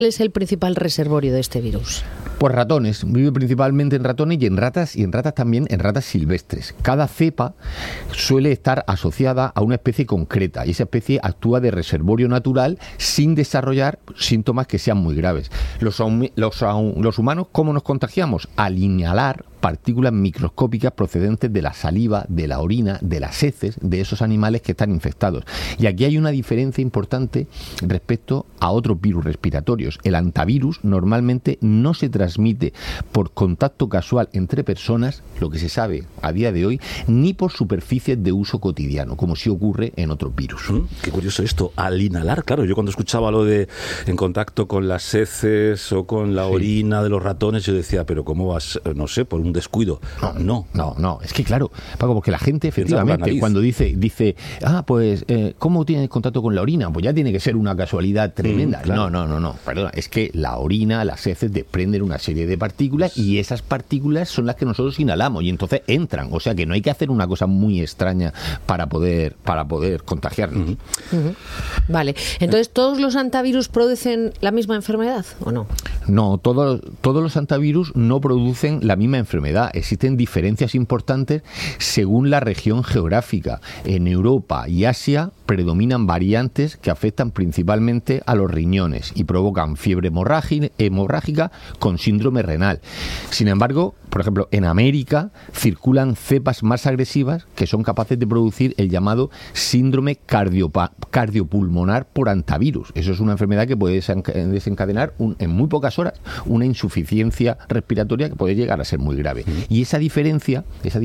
es el principal reservorio de este virus? Pues ratones, vive principalmente en ratones y en ratas también, en ratas silvestres. Cada cepa suele estar asociada a una especie concreta y esa especie actúa de reservorio natural sin desarrollar síntomas que sean muy graves. Los humanos, ¿cómo nos contagiamos? Al inhalar partículas microscópicas procedentes de la saliva, de la orina, de las heces de esos animales que están infectados. Y aquí hay una diferencia importante respecto a otros virus respiratorios. El hantavirus normalmente no se transmite por contacto casual entre personas, lo que se sabe a día de hoy, ni por superficies de uso cotidiano, como sí ocurre en otros virus. Qué curioso esto, al inhalar, claro, yo cuando escuchaba lo de en contacto con las heces o con la orina de los ratones, yo decía, pero ¿cómo vas, no sé, por un descuido? No, es que claro, Paco, porque la gente efectivamente cuando dice, pues ¿cómo tienes contacto con la orina? Pues ya tiene que ser una casualidad tremenda. Claro. No, perdona, es que la orina, las heces desprenden una serie de partículas y esas partículas son las que nosotros inhalamos y entonces entran, o sea que no hay que hacer una cosa muy extraña para poder contagiarnos. Vale, entonces ¿todos los hantavirus producen la misma enfermedad o no? No, todos los hantavirus no producen la misma enfermedad. Existen diferencias importantes según la región geográfica. En Europa y Asia predominan variantes que afectan principalmente a los riñones y provocan fiebre hemorrágica con síndrome renal. Sin embargo, por ejemplo, en América circulan cepas más agresivas que son capaces de producir el llamado síndrome cardiopulmonar por hantavirus. Eso es una enfermedad que puede desencadenar en muy pocas horas una insuficiencia respiratoria que puede llegar a ser muy grave. Y esa diferencia,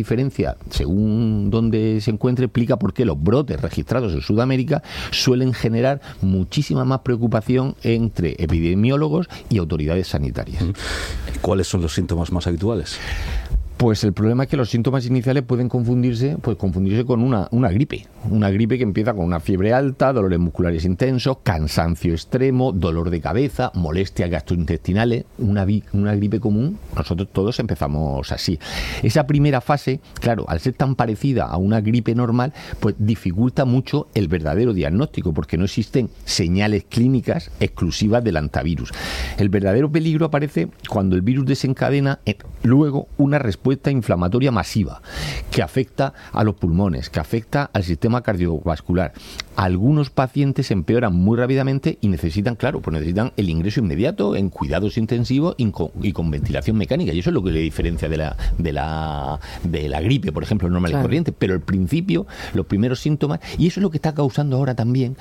según donde se encuentre, explica por qué los brotes registrados en Sudamérica suelen generar muchísima más preocupación entre epidemiólogos y autoridades sanitarias. ¿Cuáles son los síntomas más habituales? Pues el problema es que los síntomas iniciales pueden confundirse con una gripe que empieza con una fiebre alta, dolores musculares intensos, cansancio extremo, dolor de cabeza, molestias gastrointestinales, una gripe común. Nosotros todos empezamos así. Esa primera fase, claro, al ser tan parecida a una gripe normal, pues dificulta mucho el verdadero diagnóstico porque no existen señales clínicas exclusivas del hantavirus. El verdadero peligro aparece cuando el virus desencadena luego una respuesta inflamatoria masiva que afecta a los pulmones, que afecta al sistema cardiovascular. Algunos pacientes empeoran muy rápidamente y necesitan el ingreso inmediato en cuidados intensivos y con ventilación mecánica. Y eso es lo que le diferencia de la gripe, por ejemplo, normal y corriente. Pero al principio, los primeros síntomas, y eso es lo que está causando ahora también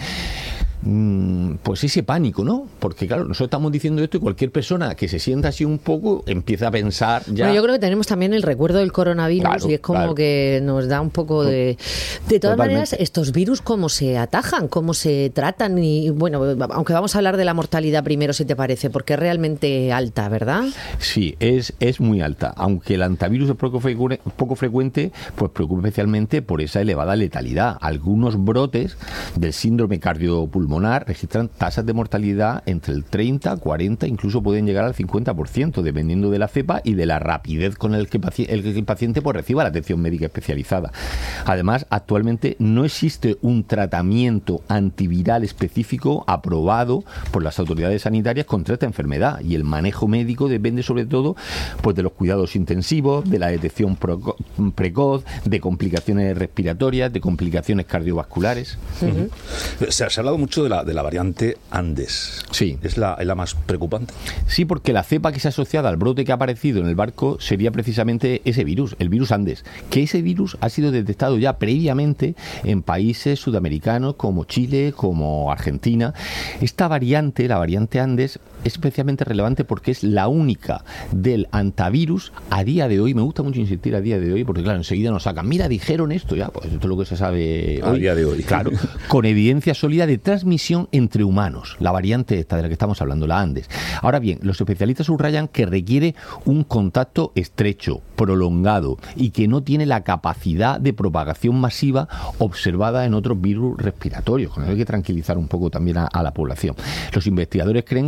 pues ese pánico, ¿no? Porque claro, nosotros estamos diciendo esto y cualquier persona que se sienta así un poco empieza a pensar ya... Bueno, yo creo que tenemos también el recuerdo del coronavirus y es como que nos da un poco de... De todas maneras, estos virus, ¿cómo se atajan? ¿Cómo se tratan? Y bueno, aunque vamos a hablar de la mortalidad primero, si te parece, porque es realmente alta, ¿verdad? Sí, es muy alta. Aunque el hantavirus es poco frecuente, pues preocupa especialmente por esa elevada letalidad. Algunos brotes del síndrome cardiopulmonar registran tasas de mortalidad entre el 30, 40, incluso pueden llegar al 50%, dependiendo de la cepa y de la rapidez con el que el paciente pues reciba la atención médica especializada. Además, actualmente no existe un tratamiento antiviral específico aprobado por las autoridades sanitarias contra esta enfermedad y el manejo médico depende sobre todo pues de los cuidados intensivos, de la detección precoz, de complicaciones respiratorias, de complicaciones cardiovasculares. Se ha hablado mucho de la variante Andes. Sí. ¿Es la más preocupante? Sí, porque la cepa que se ha asociado al brote que ha aparecido en el barco sería precisamente ese virus, el virus Andes, que ese virus ha sido detectado ya previamente en países sudamericanos como Chile, como Argentina. Esta variante, la variante Andes, es especialmente relevante porque es la única del hantavirus a día de hoy. Me gusta mucho insistir a día de hoy porque claro, enseguida nos sacan, mira, dijeron esto, ya, pues esto es lo que se sabe hoy. A día de hoy. Claro, con evidencia sólida de transmisión entre humanos, la variante esta de la que estamos hablando, la Andes. Ahora bien, los especialistas subrayan que requiere un contacto estrecho, prolongado y que no tiene la capacidad de propagación masiva observada en otros virus respiratorios. Con eso hay que tranquilizar un poco también a la población. Los investigadores creen que el contacto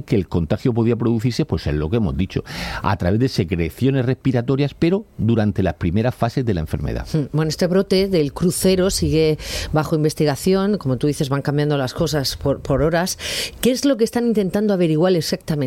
contagio podía producirse, pues es lo que hemos dicho, a través de secreciones respiratorias, pero durante las primeras fases de la enfermedad. Bueno, este brote del crucero sigue bajo investigación, como tú dices, van cambiando las cosas por horas. ¿Qué es lo que están intentando averiguar exactamente?